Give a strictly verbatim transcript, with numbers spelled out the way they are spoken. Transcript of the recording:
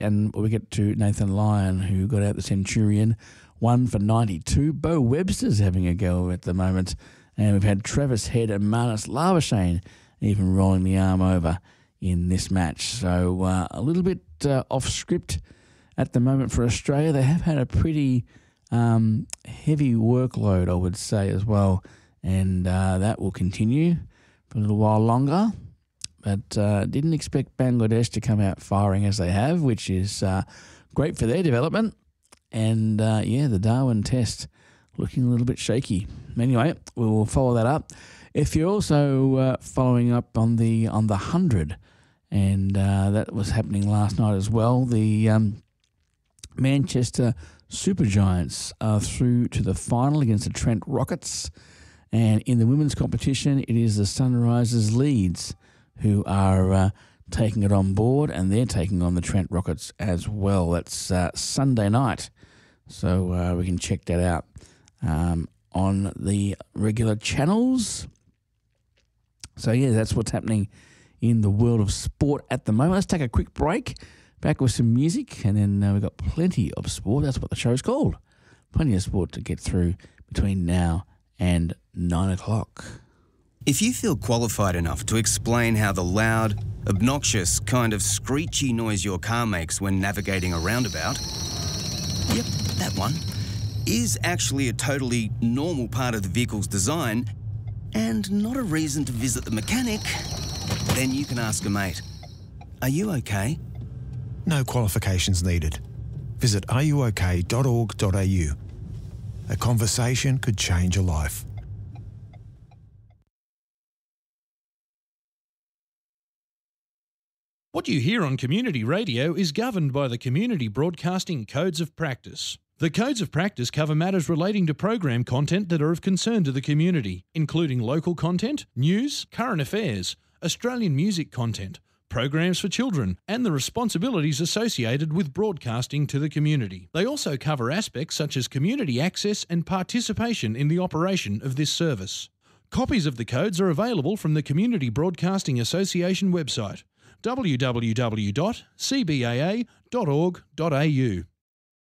and we get to Nathan Lyon, who got out the Centurion, one for ninety-two. Bo Webster's having a go at the moment, and we've had Travis Head and Marnus Labuschagne even rolling the arm over in this match. So uh, a little bit uh, off script at the moment for Australia. They have had a pretty um, heavy workload, I would say, as well, and uh, that will continue for a little while longer. But uh, didn't expect Bangladesh to come out firing as they have, which is uh, great for their development. And, uh, yeah, the Darwin test looking a little bit shaky. Anyway, we will follow that up. If you're also uh, following up on the on the one hundred, and uh, that was happening last night as well, the um, Manchester Supergiants are through to the final against the Trent Rockets. And in the women's competition, it is the Sunrisers Leeds who are uh, taking it on board, and they're taking on the Trent Rockets as well. That's uh, Sunday night, so uh, we can check that out um, on the regular channels. So, yeah, that's what's happening in the world of sport at the moment. Let's take a quick break, back with some music, and then uh, we've got plenty of sport. That's what the show's called. Plenty of sport to get through between now and nine o'clock. If you feel qualified enough to explain how the loud, obnoxious, kind of screechy noise your car makes when navigating a roundabout, yep, that one, is actually a totally normal part of the vehicle's design and not a reason to visit the mechanic, then you can ask a mate. Are you okay? No qualifications needed. Visit are you okay dot org dot a u. A conversation could change a life. What you hear on community radio is governed by the Community Broadcasting Codes of Practice. The Codes of Practice cover matters relating to program content that are of concern to the community, including local content, news, current affairs, Australian music content, programs for children, and the responsibilities associated with broadcasting to the community. They also cover aspects such as community access and participation in the operation of this service. Copies of the codes are available from the Community Broadcasting Association website, w w w dot c b a a dot org dot a u.